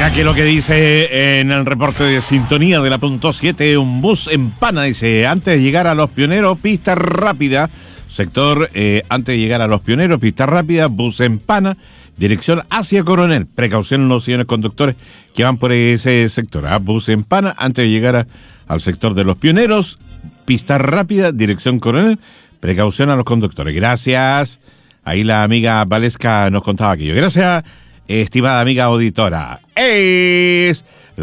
Aquí lo que dice en el reporte de sintonía de la punto 7, un bus en Pana, dice, antes de llegar a Los Pioneros, pista rápida, sector, antes de llegar a Los Pioneros, pista rápida, bus en Pana, dirección hacia Coronel. Precaución los señores conductores que van por ese sector, bus en Pana, antes de llegar al sector de Los Pioneros, pista rápida, dirección Coronel, precaución a los conductores. Gracias. Ahí la amiga Valesca nos contaba aquello. Gracias, estimada amiga auditora. Es